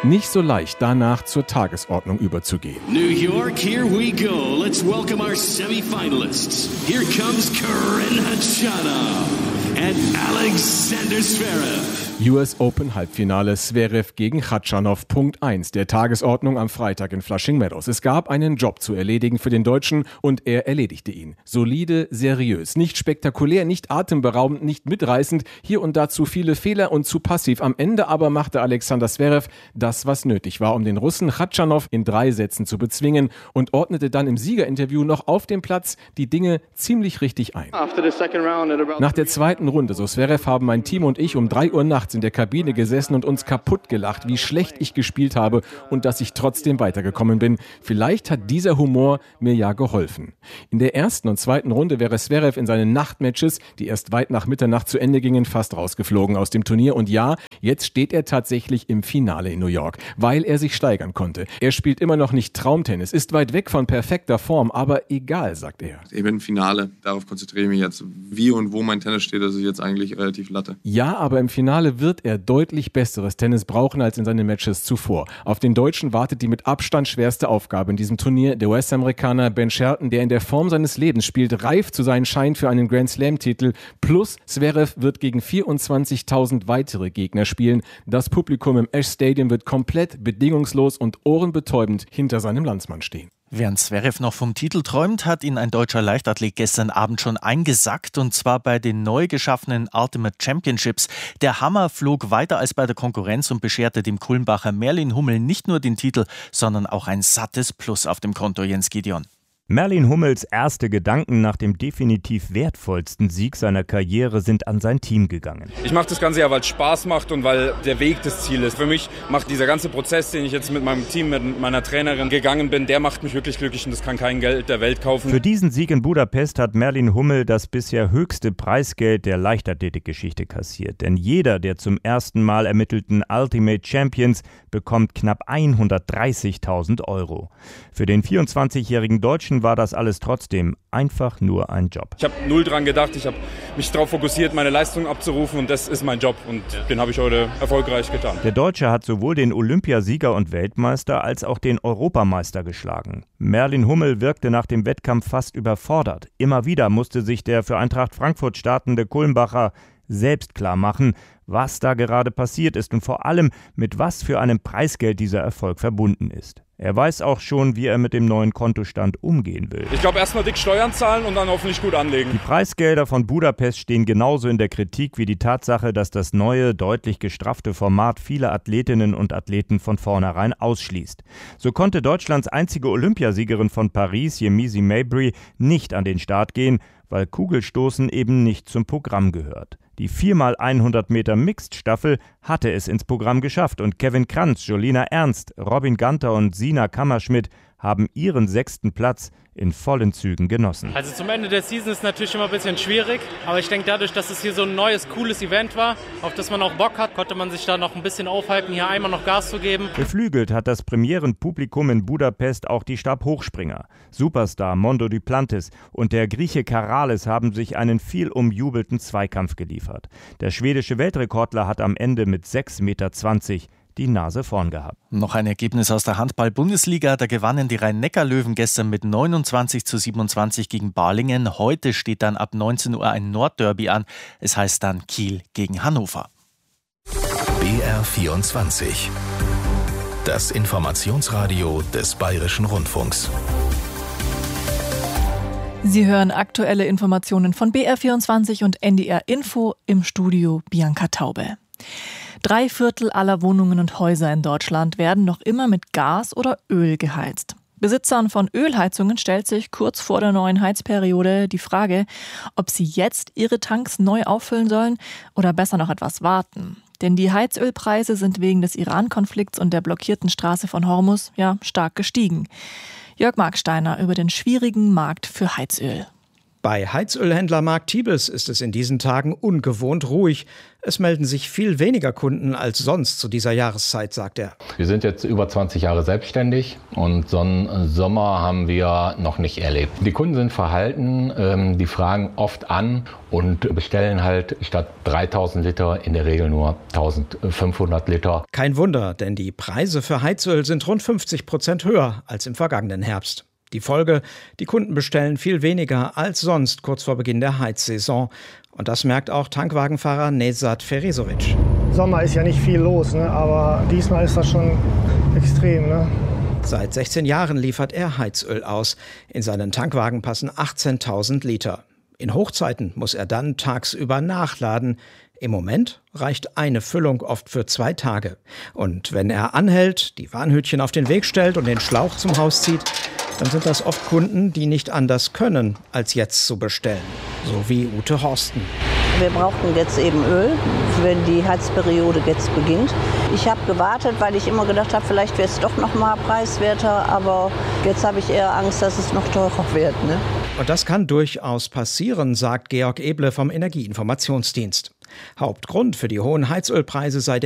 Nicht so leicht, danach zur Tagesordnung überzugehen. New York, here we go. Let's welcome our semi-finalists. Here comes Karen Khachanov and Alexander Zverev. US Open Halbfinale Zverev gegen Khachanov. Punkt 1 der Tagesordnung am Freitag in Flushing Meadows. Es gab einen Job zu erledigen für den Deutschen und er erledigte ihn. Solide, seriös, nicht spektakulär, nicht atemberaubend, nicht mitreißend, hier und da zu viele Fehler und zu passiv. Am Ende aber machte Alexander Zverev das, was nötig war, um den Russen Khachanov in 3 Sätzen zu bezwingen und ordnete dann im Siegerinterview noch auf dem Platz die Dinge ziemlich richtig ein. Nach der zweiten Runde, so Zverev, haben mein Team und ich um 3 Uhr nachts in der Kabine gesessen und uns kaputt gelacht, wie schlecht ich gespielt habe und dass ich trotzdem weitergekommen bin. Vielleicht hat dieser Humor mir ja geholfen. In der ersten und zweiten Runde wäre Zverev in seinen Nachtmatches, die erst weit nach Mitternacht zu Ende gingen, fast rausgeflogen aus dem Turnier. Und ja, jetzt steht er tatsächlich im Finale in New York, weil er sich steigern konnte. Er spielt immer noch nicht Traumtennis, ist weit weg von perfekter Form, aber egal, sagt er. Ich bin im Finale, darauf konzentriere ich mich jetzt. Wie und wo mein Tennis steht, das ist jetzt eigentlich relativ Latte. Ja, aber im Finale wird er deutlich besseres Tennis brauchen als in seinen Matches zuvor. Auf den Deutschen wartet die mit Abstand schwerste Aufgabe in diesem Turnier. Der US-Amerikaner Ben Shelton, der in der Form seines Lebens spielt, reif zu sein scheint für einen Grand-Slam-Titel. Plus Zverev wird gegen 24.000 weitere Gegner spielen. Das Publikum im Ash Stadium wird komplett bedingungslos und ohrenbetäubend hinter seinem Landsmann stehen. Während Zverev noch vom Titel träumt, hat ihn ein deutscher Leichtathlet gestern Abend schon eingesackt, und zwar bei den neu geschaffenen Ultimate Championships. Der Hammer flog weiter als bei der Konkurrenz und bescherte dem Kulmbacher Merlin Hummel nicht nur den Titel, sondern auch ein sattes Plus auf dem Konto, Jens Gideon. Merlin Hummels erste Gedanken nach dem definitiv wertvollsten Sieg seiner Karriere sind an sein Team gegangen. Ich mache das Ganze ja, weil es Spaß macht und weil der Weg das Ziel ist. Für mich macht dieser ganze Prozess, den ich jetzt mit meinem Team, mit meiner Trainerin gegangen bin, der macht mich wirklich glücklich und das kann kein Geld der Welt kaufen. Für diesen Sieg in Budapest hat Merlin Hummel das bisher höchste Preisgeld der Leichtathletikgeschichte kassiert. Denn jeder der zum ersten Mal ermittelten Ultimate Champions bekommt knapp 130.000 €. Für den 24-jährigen Deutschen war das alles trotzdem einfach nur ein Job. Ich habe null dran gedacht, ich habe mich darauf fokussiert, meine Leistung abzurufen und das ist mein Job und den habe ich heute erfolgreich getan. Der Deutsche hat sowohl den Olympiasieger und Weltmeister als auch den Europameister geschlagen. Merlin Hummel wirkte nach dem Wettkampf fast überfordert. Immer wieder musste sich der für Eintracht Frankfurt startende Kulmbacher selbst klar machen, was da gerade passiert ist und vor allem, mit was für einem Preisgeld dieser Erfolg verbunden ist. Er weiß auch schon, wie er mit dem neuen Kontostand umgehen will. Ich glaube, erstmal dick Steuern zahlen und dann hoffentlich gut anlegen. Die Preisgelder von Budapest stehen genauso in der Kritik wie die Tatsache, dass das neue, deutlich gestraffte Format viele Athletinnen und Athleten von vornherein ausschließt. So konnte Deutschlands einzige Olympiasiegerin von Paris, Yemisi Mabry, nicht an den Start gehen, weil Kugelstoßen eben nicht zum Programm gehört. Die 4x100 Meter Mixed-Staffel hatte es ins Programm geschafft und Kevin Kranz, Jolina Ernst, Robin Ganter und Sina Kammerschmidt haben ihren 6. Platz in vollen Zügen genossen. Also zum Ende der Season ist natürlich immer ein bisschen schwierig, aber ich denke, dadurch, dass es hier so ein neues, cooles Event war, auf das man auch Bock hat, konnte man sich da noch ein bisschen aufhalten, hier einmal noch Gas zu geben. Beflügelt hat das Premierenpublikum in Budapest auch die Stabhochspringer. Superstar Mondo Duplantis und der Grieche Karales haben sich einen viel umjubelten Zweikampf geliefert. Der schwedische Weltrekordler hat am Ende mit 6,20 Meter die Nase vorn gehabt. Noch ein Ergebnis aus der Handball-Bundesliga. Da gewannen die Rhein-Neckar-Löwen gestern mit 29:27 gegen Balingen. Heute steht dann ab 19 Uhr ein Nordderby an. Es heißt dann Kiel gegen Hannover. BR24. Das Informationsradio des Bayerischen Rundfunks. Sie hören aktuelle Informationen von BR24 und NDR Info, im Studio Bianca Taube. 3/4 aller Wohnungen und Häuser in Deutschland werden noch immer mit Gas oder Öl geheizt. Besitzern von Ölheizungen stellt sich kurz vor der neuen Heizperiode die Frage, ob sie jetzt ihre Tanks neu auffüllen sollen oder besser noch etwas warten. Denn die Heizölpreise sind wegen des Iran-Konflikts und der blockierten Straße von Hormuz stark gestiegen. Jörg Marksteiner über den schwierigen Markt für Heizöl. Bei Heizölhändler Mark Tiebes ist es in diesen Tagen ungewohnt ruhig. Es melden sich viel weniger Kunden als sonst zu dieser Jahreszeit, sagt er. Wir sind jetzt über 20 Jahre selbstständig und so einen Sommer haben wir noch nicht erlebt. Die Kunden sind verhalten, die fragen oft an und bestellen halt statt 3000 Liter in der Regel nur 1500 Liter. Kein Wunder, denn die Preise für Heizöl sind rund 50% höher als im vergangenen Herbst. Die Folge, die Kunden bestellen viel weniger als sonst kurz vor Beginn der Heizsaison. Und das merkt auch Tankwagenfahrer Nezad Ferezovic. Sommer ist ja nicht viel los, ne? Aber diesmal ist das schon extrem. Ne? Seit 16 Jahren liefert er Heizöl aus. In seinen Tankwagen passen 18.000 Liter. In Hochzeiten muss er dann tagsüber nachladen. Im Moment reicht eine Füllung oft für 2 Tage. Und wenn er anhält, die Warnhütchen auf den Weg stellt und den Schlauch zum Haus zieht, dann sind das oft Kunden, die nicht anders können, als jetzt zu bestellen. So wie Ute Horsten. Wir brauchten jetzt eben Öl, wenn die Heizperiode jetzt beginnt. Ich habe gewartet, weil ich immer gedacht habe, vielleicht wäre es doch noch mal preiswerter. Aber jetzt habe ich eher Angst, dass es noch teurer wird. Ne? Und das kann durchaus passieren, sagt Georg Eble vom Energieinformationsdienst. Hauptgrund für die hohen Heizölpreise sei